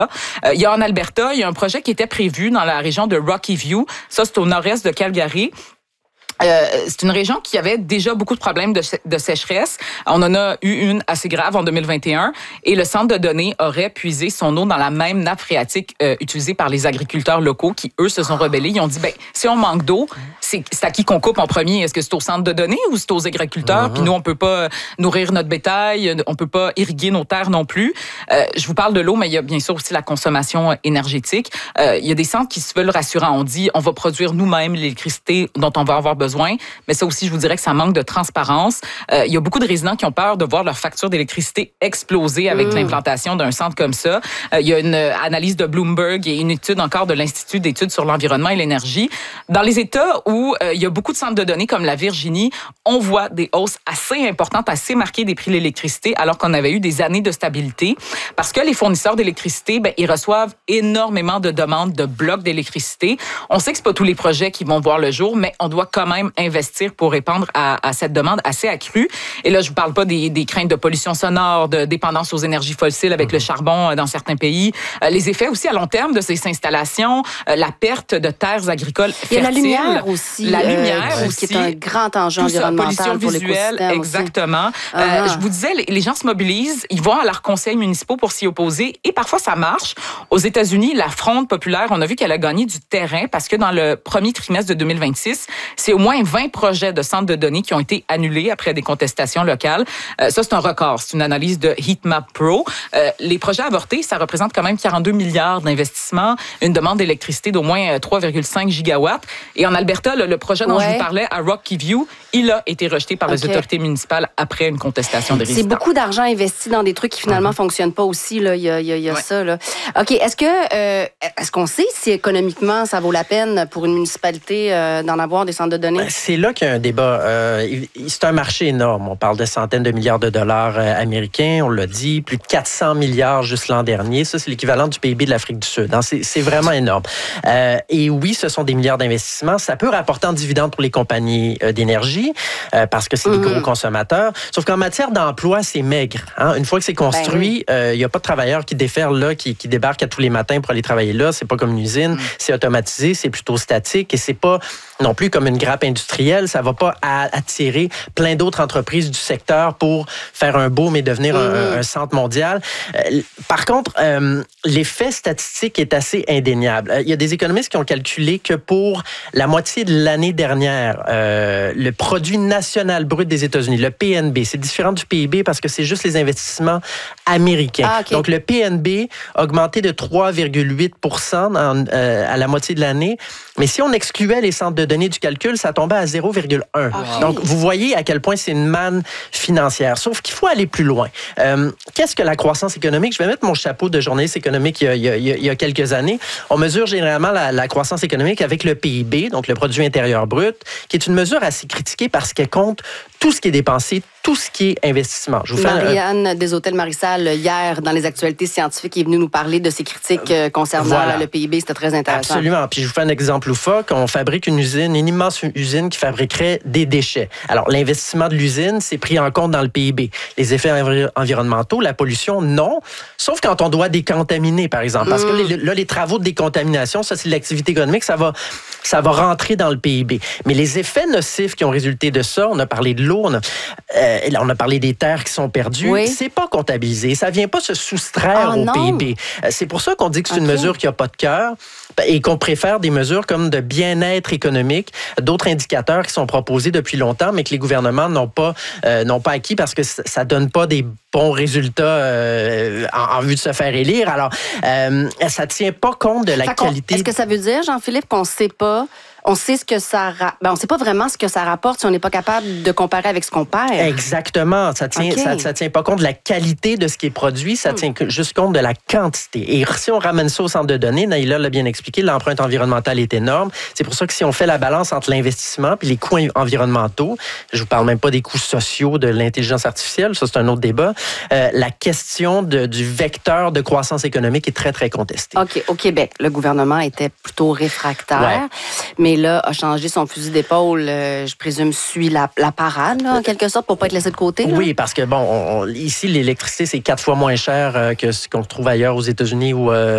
Il y a en Alberta, il y a un projet qui était prévu dans la région de Rocky View. Ça, c'est au nord-est de Calgary. C'est une région qui avait déjà beaucoup de problèmes de sécheresse. On en a eu une assez grave en 2021 et le centre de données aurait puisé son eau dans la même nappe phréatique utilisée par les agriculteurs locaux qui, eux, se sont rebellés. Ils ont dit, si on manque d'eau, c'est à qui qu'on coupe en premier? Est-ce que c'est au centre de données ou c'est aux agriculteurs? Puis nous, on peut pas nourrir notre bétail, on peut pas irriguer nos terres non plus. Je vous parle de l'eau, mais il y a bien sûr aussi la consommation énergétique. Il y a des centres qui se veulent rassurants. On dit, on va produire nous-mêmes l'électricité dont on va avoir besoin. Mais ça aussi, je vous dirais que ça manque de transparence. Il y a beaucoup de résidents qui ont peur de voir leur facture d'électricité exploser avec l'implantation d'un centre comme ça. Il y a une analyse de Bloomberg et une étude encore de l'Institut d'études sur l'environnement et l'énergie. Dans les États où il y a beaucoup de centres de données comme la Virginie, on voit des hausses assez importantes, assez marquées des prix de l'électricité alors qu'on avait eu des années de stabilité. Parce que les fournisseurs d'électricité, ils reçoivent énormément de demandes de blocs d'électricité. On sait que c'est pas tous les projets qui vont voir le jour, mais on doit quand même investir pour répondre à cette demande assez accrue. Et là, je vous parle pas des craintes de pollution sonore, de dépendance aux énergies fossiles avec le charbon dans certains pays. Les effets aussi à long terme de ces installations, la perte de terres agricoles fertiles. Il y a la lumière aussi. La lumière aussi. Qui est un grand enjeu environnemental pour l'écosystème. Exactement. Je vous disais, les gens se mobilisent, ils vont à leurs conseils municipaux pour s'y opposer et parfois ça marche. Aux États-Unis, la Fronde populaire, on a vu qu'elle a gagné du terrain parce que dans le premier trimestre de 2026, c'est au moins 20 projets de centres de données qui ont été annulés après des contestations locales. Ça, c'est un record. C'est une analyse de Heatmap Pro. Les projets avortés, ça représente quand même 42 milliards d'investissements, une demande d'électricité d'au moins 3,5 gigawatts. Et en Alberta, le projet dont je vous parlais à Rocky View, il a été rejeté par les autorités municipales après une contestation des résidents. C'est beaucoup d'argent investi dans des trucs qui finalement fonctionnent pas aussi. Là. Il y a ça. Là. OK. Est-ce qu'on sait si économiquement, ça vaut la peine pour une municipalité d'en avoir des centres de données? C'est là qu'il y a un débat. C'est un marché énorme. On parle de centaines de milliards de dollars américains. On l'a dit, plus de 400 milliards juste l'an dernier. Ça, c'est l'équivalent du PIB de l'Afrique du Sud. C'est vraiment énorme. Et oui, ce sont des milliards d'investissements. Ça peut rapporter en dividendes pour les compagnies d'énergie parce que c'est des gros consommateurs. Sauf qu'en matière d'emploi, c'est maigre. Hein? Une fois que c'est construit, il n'y a pas de travailleurs qui déferlent là, qui débarquent à tous les matins pour aller travailler là. C'est pas comme une usine. C'est automatisé, c'est plutôt statique et c'est pas non plus comme une grappe industrielle. Ça va pas attirer plein d'autres entreprises du secteur pour faire un boom et devenir un centre mondial. Par contre, l'effet statistique est assez indéniable. Il y a des économistes qui ont calculé que pour la moitié de l'année dernière, le produit national brut des États-Unis, le PNB, c'est différent du PIB parce que c'est juste les investissements américains. Donc, le PNB a augmenté de 3,8% à la moitié de l'année. Mais si on excluait les centres de données du calcul, ça tombait à 0,1. Donc, vous voyez à quel point c'est une manne financière. Sauf qu'il faut aller plus loin. Qu'est-ce que la croissance économique? Je vais mettre mon chapeau de journaliste économique il y a quelques années. On mesure généralement la croissance économique avec le PIB, donc le produit intérieur brut, qui est une mesure assez critiquée parce qu'elle compte tout ce qui est dépensé, tout ce qui est investissement. Je vous Marianne des Hôtels Marissal, hier, dans les actualités scientifiques, est venue nous parler de ses critiques concernant le PIB. C'était très intéressant. Absolument. Puis je vous fais un exemple loufoque. On fabrique une immense usine qui fabriquerait des déchets. Alors, l'investissement de l'usine, c'est pris en compte dans le PIB. Les effets environnementaux, la pollution, non. Sauf quand on doit décontaminer, par exemple. Parce que là, les travaux de décontamination, ça, c'est l'activité économique, ça va rentrer dans le PIB. Mais les effets nocifs qui ont résulté de ça, on a parlé de l'eau, on a parlé des terres qui sont perdues, c'est pas comptabilisé. Ça vient pas se soustraire au PIB. C'est pour ça qu'on dit que c'est une mesure qui a pas de cœur et qu'on préfère des mesures comme de bien-être économique, d'autres indicateurs qui sont proposés depuis longtemps, mais que les gouvernements n'ont pas acquis parce que ça donne pas des bons résultats en vue de se faire élire. Alors, ça tient pas compte de la qualité. Est-ce que ça veut dire, Jean-Philippe, qu'on sait pas? On sait ce que ça... on sait pas vraiment ce que ça rapporte si on n'est pas capable de comparer avec ce qu'on perd. Exactement. Ça tient pas compte de la qualité de ce qui est produit, ça tient juste compte de la quantité. Et si on ramène ça au centre de données, Naïla l'a bien expliqué, l'empreinte environnementale est énorme. C'est pour ça que si on fait la balance entre l'investissement et les coûts environnementaux, je vous parle même pas des coûts sociaux de l'intelligence artificielle, ça c'est un autre débat, la question du vecteur de croissance économique est très, très contestée. OK. Au Québec, le gouvernement était plutôt réfractaire, mais là, a changé son fusil d'épaule, je présume, suit la parade, là, en quelque sorte, pour pas être laissé de côté. Là. Oui, parce que, ici, l'électricité, c'est 4 fois moins cher que ce qu'on trouve ailleurs aux États-Unis ou